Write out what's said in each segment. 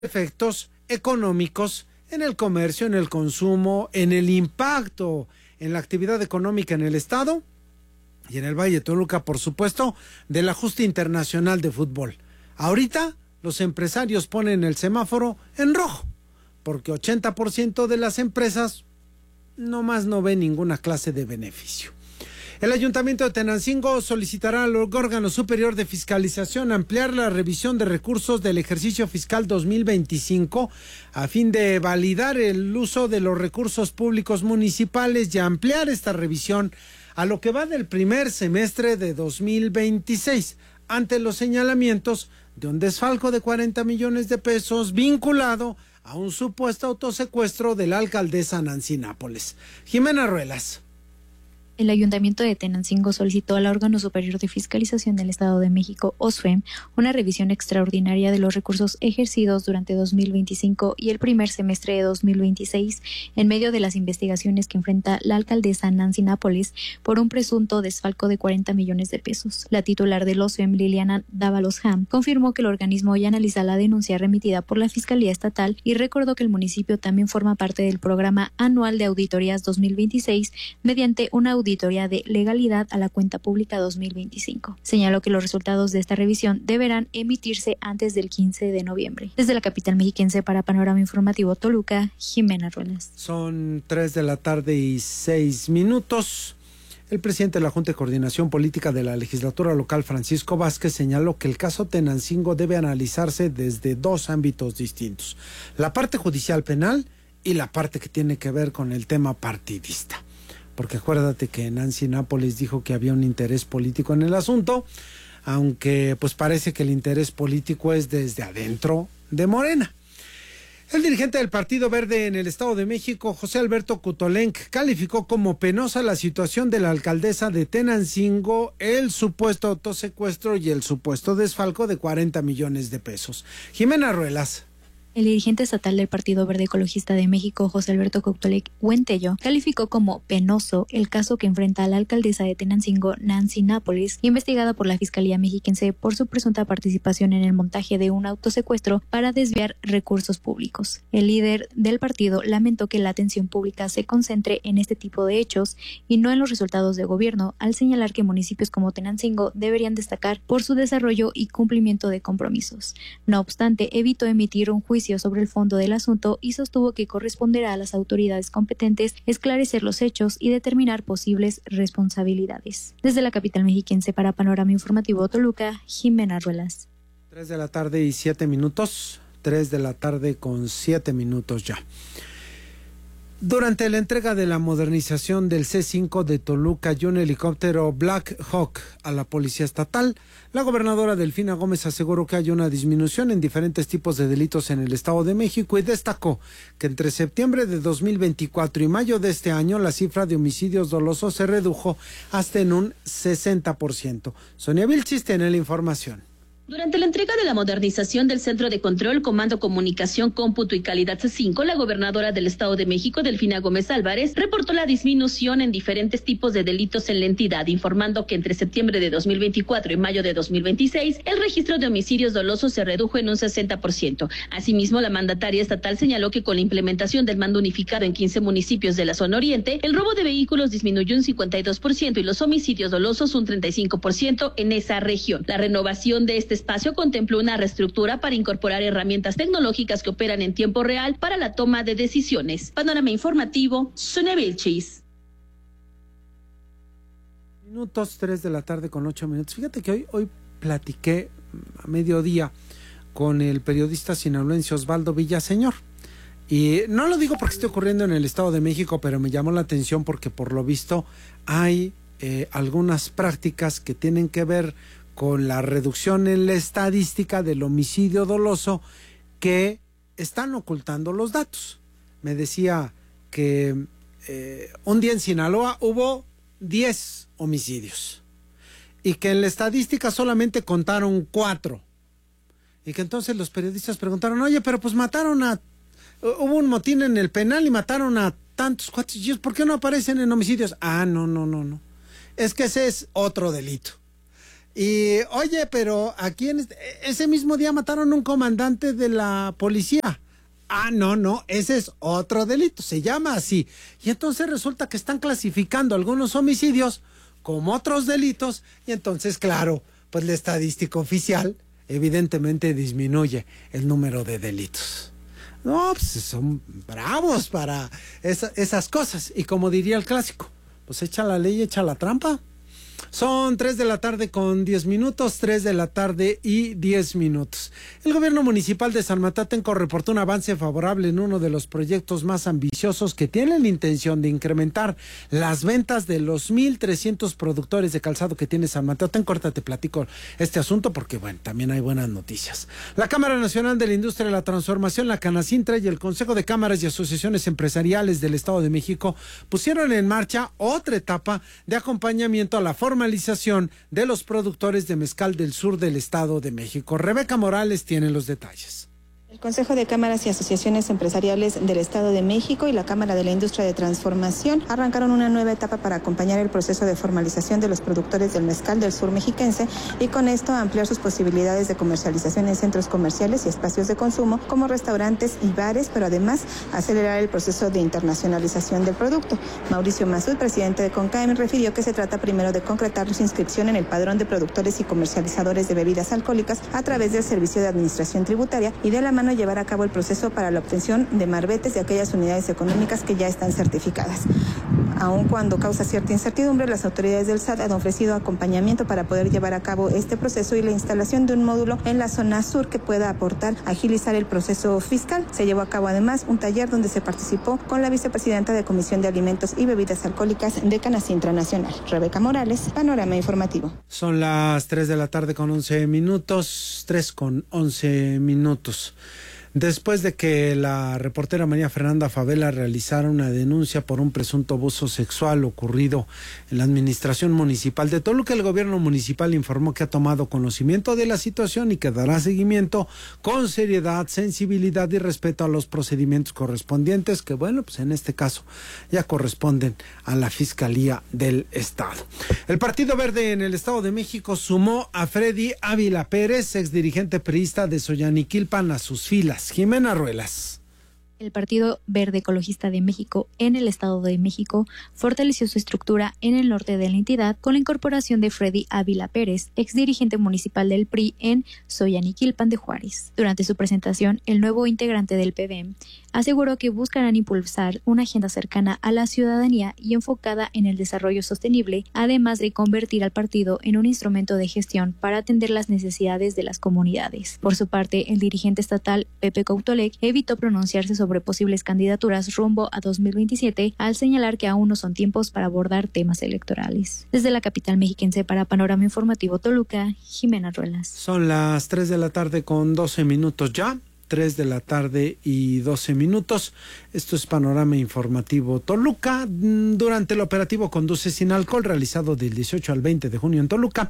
efectos económicos en el comercio, en el consumo, en el impacto en la actividad económica en el estado y en el Valle de Toluca, por supuesto, del ajuste internacional de fútbol. Ahorita los empresarios ponen el semáforo en rojo, porque 80% de las empresas nomás no ven ninguna clase de beneficio. El Ayuntamiento de Tenancingo solicitará al órgano superior de fiscalización ampliar la revisión de recursos del ejercicio fiscal 2025 a fin de validar el uso de los recursos públicos municipales y ampliar esta revisión a lo que va del primer semestre de 2026, ante los señalamientos de un desfalco de 40 millones de pesos vinculado a un supuesto autosecuestro de la alcaldesa Nancy Nápoles. Jimena Ruelas. El Ayuntamiento de Tenancingo solicitó al órgano superior de fiscalización del Estado de México, OSFEM, una revisión extraordinaria de los recursos ejercidos durante 2025 y el primer semestre de 2026 en medio de las investigaciones que enfrenta la alcaldesa Nancy Nápoles por un presunto desfalco de 40 millones de pesos. La titular del OSFEM, Liliana Dávalos Ham, confirmó que el organismo ya analiza la denuncia remitida por la Fiscalía Estatal y recordó que el municipio también forma parte del programa anual de auditorías 2026 mediante una auditoría de legalidad a la cuenta pública 2025. Señaló que los resultados de esta revisión deberán emitirse antes del 15 de noviembre. Desde la capital mexiquense para Panorama Informativo Toluca, Jimena Ruelas. Son 3:06 p.m. El presidente de la Junta de Coordinación Política de la Legislatura Local, Francisco Vázquez, señaló que el caso Tenancingo debe analizarse desde dos ámbitos distintos: la parte judicial penal y la parte que tiene que ver con el tema partidista. Porque acuérdate que Nancy Nápoles dijo que había un interés político en el asunto, aunque pues parece que el interés político es desde adentro de Morena. El dirigente del Partido Verde en el Estado de México, José Alberto Cutolenc, calificó como penosa la situación de la alcaldesa de Tenancingo, el supuesto autosecuestro y el supuesto desfalco de 40 millones de pesos. Jimena Ruelas. El dirigente estatal del Partido Verde Ecologista de México, José Alberto Cutolenc Huentello, calificó como penoso el caso que enfrenta a la alcaldesa de Tenancingo, Nancy Nápoles, investigada por la Fiscalía Mexiquense por su presunta participación en el montaje de un autosecuestro para desviar recursos públicos. El líder del partido lamentó que la atención pública se concentre en este tipo de hechos y no en los resultados de gobierno, al señalar que municipios como Tenancingo deberían destacar por su desarrollo y cumplimiento de compromisos. No obstante, evitó emitir un juicio sobre el fondo del asunto y sostuvo que corresponderá a las autoridades competentes esclarecer los hechos y determinar posibles responsabilidades. Desde la capital mexiquense para Panorama Informativo Toluca, Jimena Ruelas. 3:07 p.m. 3:07 ya. Durante la entrega de la modernización del C5 de Toluca y un helicóptero Black Hawk a la Policía Estatal, la gobernadora Delfina Gómez aseguró que hay una disminución en diferentes tipos de delitos en el Estado de México y destacó que entre septiembre de 2024 y mayo de este año la cifra de homicidios dolosos se redujo hasta en un 60%. Sonia Vilchis tiene la información. Durante la entrega de la modernización del Centro de Control, Comando, Comunicación, Cómputo y Calidad C5, la gobernadora del Estado de México, Delfina Gómez Álvarez, reportó la disminución en diferentes tipos de delitos en la entidad, informando que entre septiembre de 2024 y mayo de 2026, el registro de homicidios dolosos se redujo en un 60%. Asimismo, la mandataria estatal señaló que con la implementación del mando unificado en 15 municipios de la zona oriente, el robo de vehículos disminuyó un 52% y los homicidios dolosos un 35% en esa región. La renovación de este espacio contempló una reestructura para incorporar herramientas tecnológicas que operan en tiempo real para la toma de decisiones. Panorama Informativo, Sonia Vilchis. 3:08 p.m. Fíjate que hoy platiqué a mediodía con el periodista sinaloense Osvaldo Villaseñor. Y no lo digo porque esté ocurriendo en el Estado de México, pero me llamó la atención porque por lo visto hay algunas prácticas que tienen que ver con la reducción en la estadística del homicidio doloso que están ocultando los datos. Me decía que un día en Sinaloa hubo 10 homicidios y que en la estadística solamente contaron 4 y que entonces los periodistas preguntaron, oye, pero pues hubo un motín en el penal y mataron a tantos cuatillos, ¿por qué no aparecen en homicidios? No, es que ese es otro delito. Y oye, pero aquí ese mismo día mataron a un comandante de la policía. No, ese es otro delito, se llama así. Y entonces resulta que están clasificando algunos homicidios como otros delitos y entonces, claro, pues la estadística oficial evidentemente disminuye el número de delitos. No, pues son bravos para esas cosas. Y como diría el clásico, pues echa la ley, echa la trampa. Son 3 de la tarde con 10 minutos, 3 de la tarde y 10 minutos. El gobierno municipal de San Mateo Atenco reportó un avance favorable en uno de los proyectos más ambiciosos que tienen la intención de incrementar las ventas de los 1,300 productores de calzado que tiene San Mateo Atenco. Ahorita te platico este asunto porque, bueno, también hay buenas noticias. La Cámara Nacional de la Industria de la Transformación, la Canacintra y el Consejo de Cámaras y Asociaciones Empresariales del Estado de México pusieron en marcha otra etapa de acompañamiento a la formalización de los productores de mezcal del sur del Estado de México. Rebeca Morales tiene los detalles. El Consejo de Cámaras y Asociaciones Empresariales del Estado de México y la Cámara de la Industria de Transformación arrancaron una nueva etapa para acompañar el proceso de formalización de los productores del mezcal del sur mexiquense y con esto ampliar sus posibilidades de comercialización en centros comerciales y espacios de consumo como restaurantes y bares, pero además acelerar el proceso de internacionalización del producto. Mauricio Masud, presidente de CONCAEM, refirió que se trata primero de concretar su inscripción en el padrón de productores y comercializadores de bebidas alcohólicas a través del Servicio de Administración Tributaria y de la mano llevar a cabo el proceso para la obtención de marbetes de aquellas unidades económicas que ya están certificadas. Aun cuando causa cierta incertidumbre, las autoridades del SAT han ofrecido acompañamiento para poder llevar a cabo este proceso y la instalación de un módulo en la zona sur que pueda aportar a agilizar el proceso fiscal. Se llevó a cabo además un taller donde se participó con la vicepresidenta de Comisión de Alimentos y Bebidas Alcohólicas de Canacintra Nacional. Rebeca Morales, Panorama Informativo. Son las 3 de la tarde con 11 minutos, 3 con 11 minutos. Después de que la reportera María Fernanda Favela realizara una denuncia por un presunto abuso sexual ocurrido en la administración municipal de Toluca, el gobierno municipal informó que ha tomado conocimiento de la situación y que dará seguimiento con seriedad, sensibilidad y respeto a los procedimientos correspondientes, que bueno, pues en este caso ya corresponden a la Fiscalía del Estado. El Partido Verde en el Estado de México sumó a Freddy Ávila Pérez, exdirigente priista de Xoyaniquilpan, a sus filas. Jimena Ruelas. El Partido Verde Ecologista de México en el Estado de México fortaleció su estructura en el norte de la entidad con la incorporación de Freddy Ávila Pérez, exdirigente municipal del PRI en Xoyaniquilpan de Juárez. Durante su presentación, el nuevo integrante del PVM aseguró que buscarán impulsar una agenda cercana a la ciudadanía y enfocada en el desarrollo sostenible, además de convertir al partido en un instrumento de gestión para atender las necesidades de las comunidades. Por su parte, el dirigente estatal Pepe Coutoleg evitó pronunciarse sobre posibles candidaturas rumbo a 2027 al señalar que aún no son tiempos para abordar temas electorales. Desde la capital mexiquense para Panorama Informativo Toluca, Jimena Ruelas. Son las 3 de la tarde con 12 minutos ya. 3 de la tarde y 12 minutos. Esto es Panorama Informativo Toluca. Durante el operativo Conduce sin Alcohol, realizado del 18 al 20 de junio en Toluca,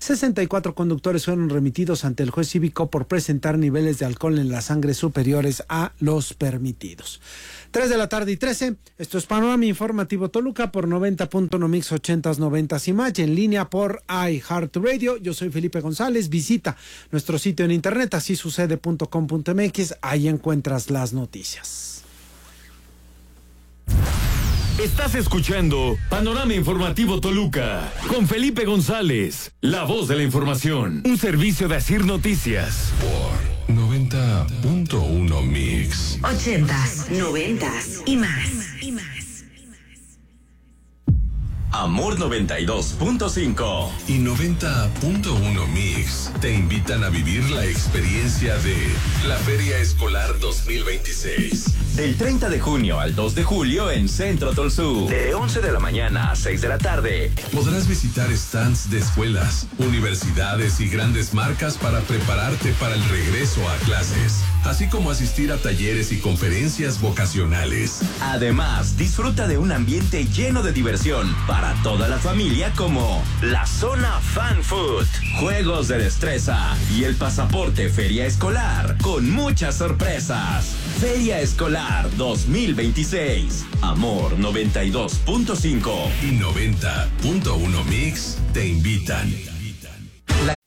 64 conductores fueron remitidos ante el juez cívico por presentar niveles de alcohol en la sangre superiores a los permitidos. 3 de la tarde y 13. Esto es Panorama Informativo Toluca por 90.1 Mix 80s, 90s y más, en línea por iHeartRadio. Yo soy Felipe González. Visita nuestro sitio en internet asisucede.com.mx. Ahí encuentras las noticias. Estás escuchando Panorama Informativo Toluca con Felipe González, la voz de la información. Un servicio de Asir Noticias. Por 90.1 Mix. 80s, 90s y más. Amor 92.5 y 90.1 Mix te invitan a vivir la experiencia de la Feria Escolar 2026. Del 30 de junio al 2 de julio en Centro Tolsú. De 11 de la mañana a 6 de la tarde. Podrás visitar stands de escuelas, universidades y grandes marcas para prepararte para el regreso a clases, así como asistir a talleres y conferencias vocacionales. Además, disfruta de un ambiente lleno de diversión para toda la familia, como la zona Fan Food, juegos de destreza y el pasaporte Feria Escolar con muchas sorpresas. Feria Escolar 2026. Amor 92.5 y 90.1 Mix te invitan.